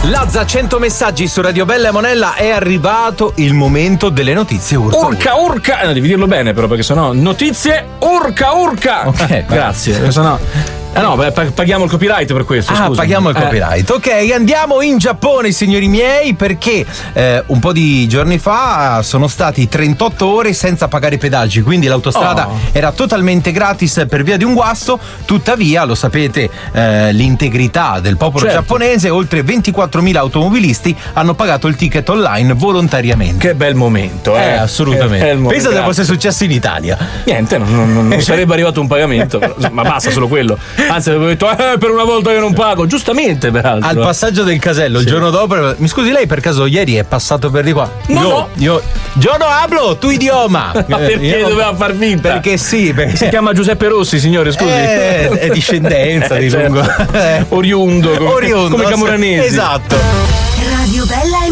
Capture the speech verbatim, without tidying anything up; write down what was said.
Lazza, cento messaggi su Radio Bella e Monella. È arrivato il momento delle notizie urca. Urca, urca. Eh, devi dirlo bene però, perché sennò notizie urca, urca. Ok, grazie. Perché sennò Eh no, beh, paghiamo il copyright per questo. Ah, scusami. paghiamo il copyright. Eh. Ok, andiamo in Giappone, signori miei, perché eh, un po' di giorni fa sono stati trentotto ore senza pagare i pedaggi, quindi l'autostrada oh. era totalmente gratis per via di un guasto. Tuttavia, lo sapete, eh, l'integrità del popolo certo. giapponese, oltre ventiquattromila automobilisti hanno pagato il ticket online volontariamente. Che bel momento, eh, eh assolutamente. Che Pensa se fosse successo in Italia. Niente, non, non, non sarebbe arrivato un pagamento, ma basta solo quello. Anzi, avevo detto, eh, per una volta io non pago, giustamente peraltro. Al passaggio del casello, sì. il giorno dopo, mi scusi, lei per caso ieri è passato per di qua? No, io, no. io, io no hablo, tu idioma. Ma perché io, doveva far finta? Perché sì, perché si chiama Giuseppe Rossi, signore, scusi. Eh, è discendenza di lungo. Certo. Oriundo, come, Oriundo, come Camoranesi. Esatto. Radio Bella